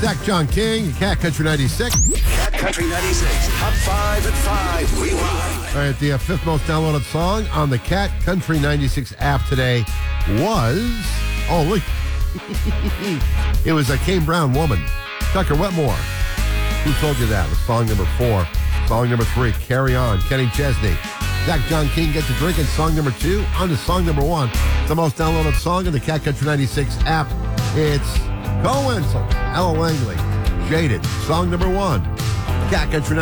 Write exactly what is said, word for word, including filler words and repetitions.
Zach John King, Cat Country ninety-six. Cat Country ninety-six, Top five at five, Rewind. All right, the uh, fifth most downloaded song on the Cat Country ninety-six app today was... Oh, look. It was a Kane Brown, Woman. Tucker Wetmore. Who told you that? Was song number four. Song number three, Carry On, Kenny Chesney. Zach John King, Get to Drinking, song number two. On to song number one, the most downloaded song in the Cat Country ninety-six app. It's Cole Wenzel, Ella Langley, Jaded, song number one. Cat Country